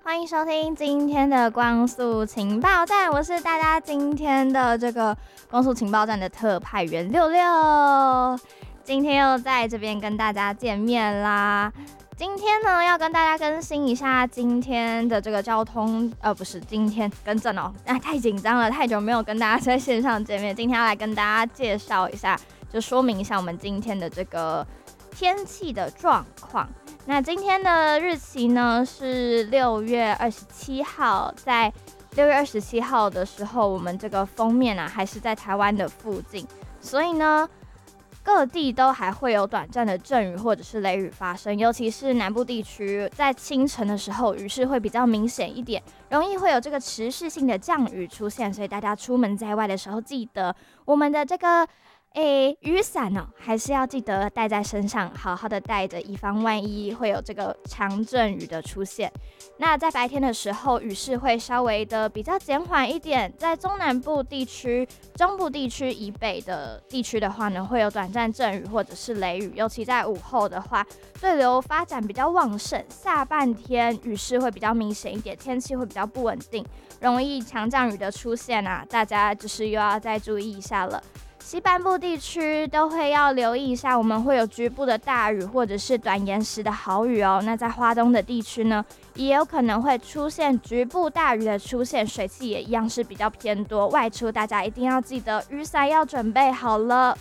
欢迎收听今天的光速情报站，我是大家今天的这个光速情报站的特派员六六，今天又在这边跟大家见面啦。今天呢，要跟大家更新一下今天的这个交通，不是今天更正哦，太紧张了，太久没有跟大家在线上见面，今天要来跟大家介绍一下，就说明一下我们今天的这个天气的状况。那今天的日期呢是6月27号，在6月27号的时候，我们这个封面啊还是在台湾的附近，所以呢各地都还会有短暂的阵雨或者是雷雨发生，尤其是南部地区，在清晨的时候雨势会比较明显一点，容易会有这个持续性的降雨出现，所以大家出门在外的时候，记得我们的这个雨伞哦，还是要记得带在身上，好好的带着，以防万一会有这个强阵雨的出现。那在白天的时候，雨势会稍微的比较减缓一点，在中南部地区、中部地区以北的地区的话呢，会有短暂阵雨或者是雷雨，尤其在午后的话，对流发展比较旺盛，下半天雨势会比较明显一点，天气会比较不稳定，容易强降雨的出现啊，大家就是又要再注意一下了。西半部地区都会要留意一下，我们会有局部的大雨或者是短延时的豪雨哦。那在花东的地区呢，也有可能会出现局部大雨的出现，水汽也一样是比较偏多。外出大家一定要记得雨伞要准备好了。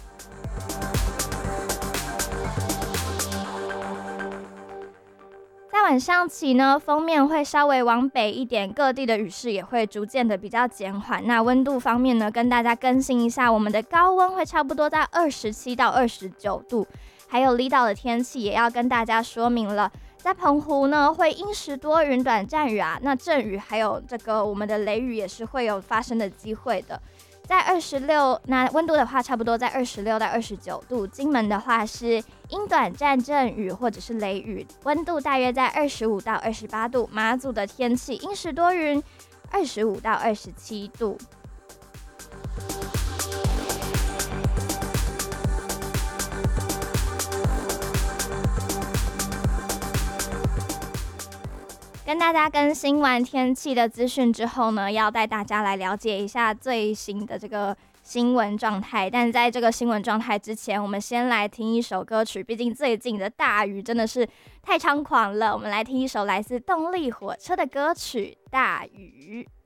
在晚上起呢，锋面会稍微往北一点，各地的雨势也会逐渐的比较减缓。那温度方面呢，跟大家更新一下，我们的高温会差不多在27到29度，还有离岛的天气也要跟大家说明了。在澎湖呢，会阴时多云短暂雨啊，那阵雨还有这个我们的雷雨也是会有发生的机会的。在26，那温度的话差不多在26到29度。金门的话是阴短暂阵雨或者是雷雨，温度大约在25到28度。马祖的天气阴时多云，25到27度。跟大家更新完天气的资讯之后呢，要带大家来了解一下最新的这个新闻状态。但在这个新闻状态之前，我们先来听一首歌曲，毕竟最近的大雨真的是太猖狂了。我们来听一首来自动力火车的歌曲《大雨》。